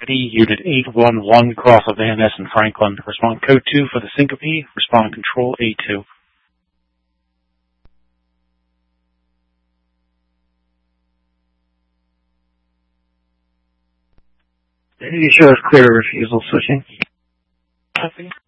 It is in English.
syncope, Unit 811, cross of Van Ness and Franklin. Respond code 2 for the syncope. Respond control A2. Navy shows clear refusal switching. Copy.